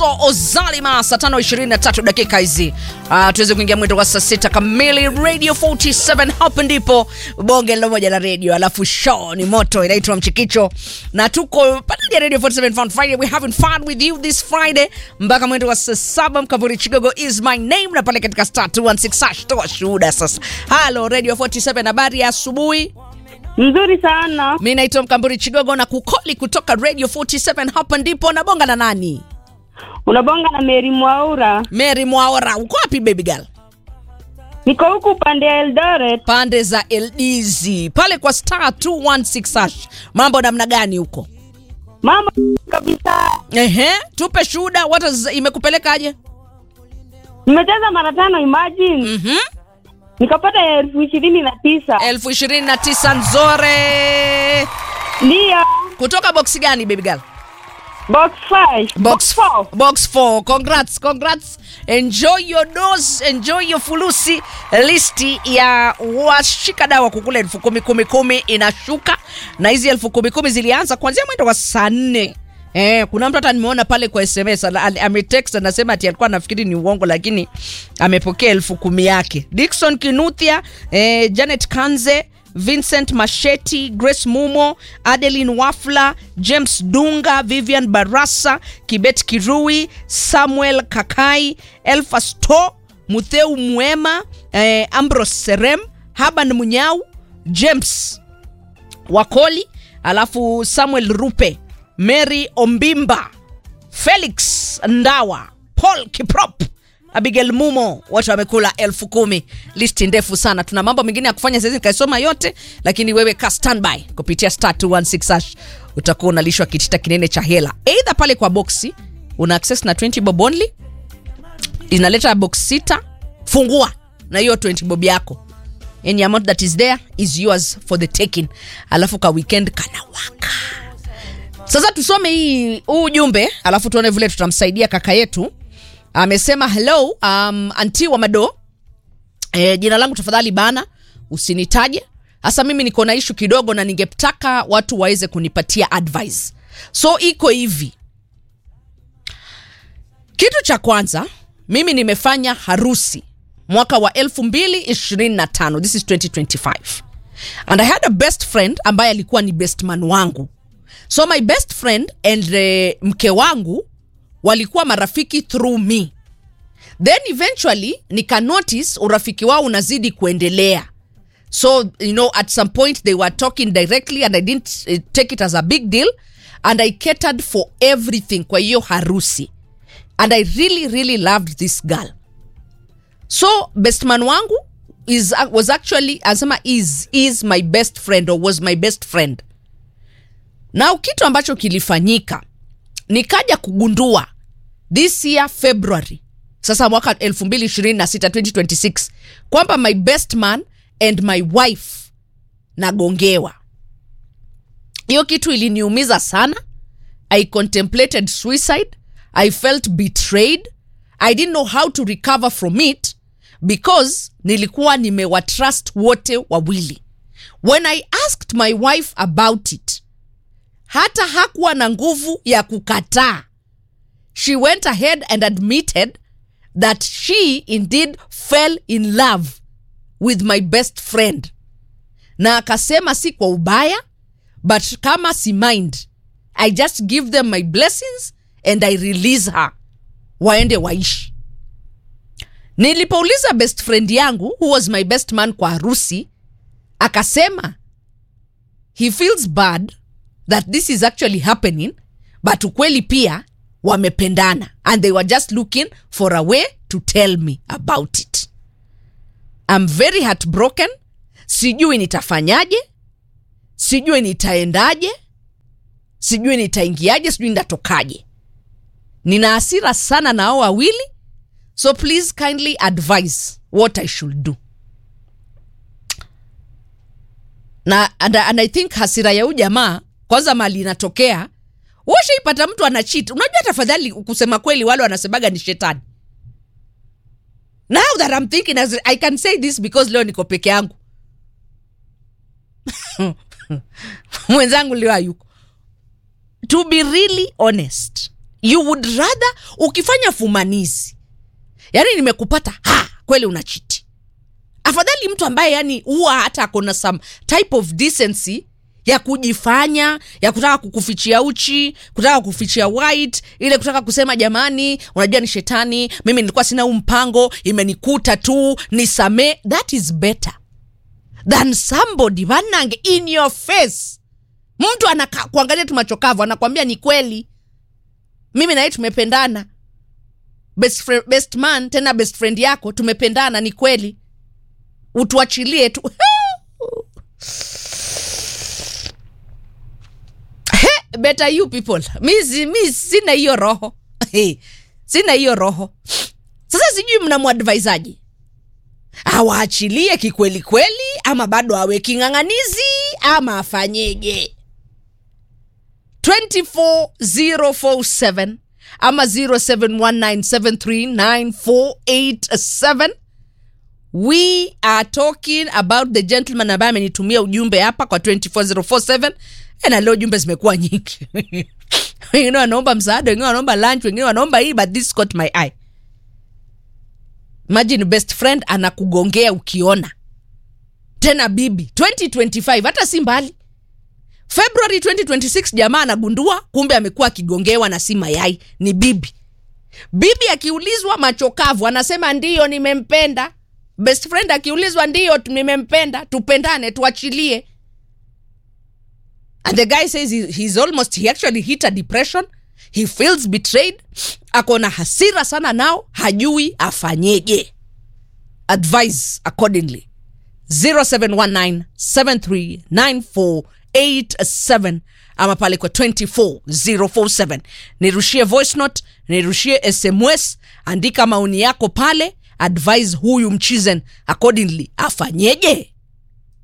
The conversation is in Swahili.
Mbosso Ozalima saa 5:23 dakika hizi. Tuweze kuingia mwendo wa saa 6 kamili. Radio 47 hapa ndipo bonge la moja la radio, alafu show ni moto, inaitwa Mchikicho na tuko pale Radio 47 Fun Friday. We having fun with you this Friday mpaka mwendo wa saa 7. Mkaburi Chigogo is my name na pale katika star 216 hash toa shuhuda sasa. Hello Radio 47, habari ya asubuhi. Mzuri sana. Mimi naitwa Mkamburi Chigogo na kukoli kutoka Radio 47 hapa ndipo. Nabonga na nani? Unabonga na Mary Mwaura. Mary Mwaura, uko wapi baby girl? Niko huku pande ya Eldoret. Pande za LDZ. Pale kwa star 216 hash. Mambo namna gani huko? Mama kabisa. Tupe shuhuda, imekupeleka aje? Nimecheza mara 5, imagine. Nikapata 29,000. 29,000 nzore. Ndio. Kutoka box gani baby girl? Box 5. Box 4. Box 4. Congrats. Enjoy your dose, enjoy your fulusi. Listi ya washika dawa kukula 10,000 inashuka. Na hizi 10,000 zilianza kuanzia mwendo wa saa 4. Kuna mtu hata nimeona pale kwa SMS ametext anasema ati alikuwa anafikiri ni uongo lakini amepokea 10,000 yake. Dickson Kinuthia, Janet Kanze, Vincent Masheti, Grace Mumo, Adeline Wafla, James Dunga, Vivian Barasa, Kibet Kirui, Samuel Kakai, Elfa Sto, Mutheu Muema, Ambrose Serem, Haban Munyau, James Wakoli, alafu Samuel Rupe, Mary Ombimba, Felix Ndawa, Paul Kiprop, Abigail Mumo, watu wamekula 10,000. Listi ndefu sana. Tuna mambo mengine ya kufanya sasa nikaisoma yote, lakini wewe ka standby kupitia star 216 hash utakuwa unalishwa kitita kinene cha hela. Either pale kwa boxi una access na 20 bob only. Inaleta box 6, fungua na hiyo 20 bob yako. Any amount that is there is yours for the taking. Alafu ka weekend kana waka. Sasa tusome hii ujumbe alafu tuone vile tutamsaidia kaka yetu. Amesema hello anti wa Mado. Jina langu tafadhali bana usinitaje. Hasa mimi niko na issue kidogo na ningetaka watu waweze kunipatia advice. So iko hivi. Kitu cha kwanza, mimi nimefanya harusi mwaka wa 2025. This is 2025. And I had a best friend ambaye alikuwa ni best man wangu. So my best friend and mke wangu walikuwa marafiki through me. Then eventually nika notice urafiki wao unazidi kuendelea. So at some point they were talking directly and I didn't take it as a big deal and I catered for everything kwa hiyo harusi. And I really loved this girl. So best man wangu was actually asema is my best friend or was my best friend. Now kitu ambacho kilifanyika, nikaja kugundua this year February, sasa mwaka 2026 2026, kwamba my best man and my wife nagongewa. Hiyo kitu iliniumiza sana. I contemplated suicide. I felt betrayed. I didn't know how to recover from it because nilikuwa nimewatrust wote wawili. When I asked my wife about it, hata hakuwa na nguvu ya kukataa. She went ahead and admitted that she indeed fell in love with my best friend. Na akasema si kwa ubaya, but kama si mind, I just give them my blessings and I release her. Waende waishi. Nilipouliza best friend yangu, who was my best man kwa harusi, akasema he feels bad that this is actually happening, but ukweli pia wamependana and they were just looking for a way to tell me about it. I'm very heartbroken. Sijui nitafanyaje, sijui nitaendaje, sijui nitaingiaje, sijui ndatokaje. Nina hasira sana na hao wawili. So please kindly advise what I should do. And I think hasira ya huyu jamaa kwanza mali inatokea. Washa ipata mtu ana cheat. Unajua tafadhali kusema kweli wale wanasemaga ni shetani. Now that I'm thinking, I can say this because leo niko peke yangu. Mwenzangu leo hayuko. To be really honest, You would rather ukifanya fumanizi, yani nimekupata, kweli unachiti. Afadhali mtu ambaye yani huwa hata akona some type of decency ya kujifanya, ya kutaka kukufichia uchi, kutaka kufichia white, ile kutaka kusema jamani, unajua ni shetani, mimi nilikuwa sina mpango, imenikuta tu, nisame. That is better than somebody vanange in your face. Mtu kuangalia tu macho kavu, anakuambia ni kweli, mimi na yeye tumependana, best man, tena best friend yako, tumependana, ni kweli, utuachilie tu. Better you people. Mi sina hiyo roho. Sina hiyo roho. Sasa sijui mnamuadvisaje, awaachilie kikweli kweli, ama bado awe king'ang'anizi, ama afanyeje? 24047 ama 0719739487. We are talking about the gentleman ambaye amenitumia ujumbe hapa kwa 24047. Na leo jumbe zimekuwa nyingi. Wengine wanaomba msaada, wengine wanaomba lunch, wengine wanaomba hii, but this caught my eye. Imagine best friend anakugongea ukiona. Tena bibi 2025, hata si mbali. February 2026 jamaa anagundua kumbe amekuwa akigongewa na si mayai, ni bibi. Bibi akiulizwa machokavu anasema ndiyo nimempenda. Best friend akiulizwa ndiyo nimempenda, tupendane, tuachilie. And the guy says he actually hit a depression. He feels betrayed. Akona hasira sana nao, hajui afanyeje. Advise accordingly. 0719739487 ama pale kwa 24047. Nirushie voice note, nirushie SMS, andika maoni yako pale, advise huyu mchizen accordingly afanyeje.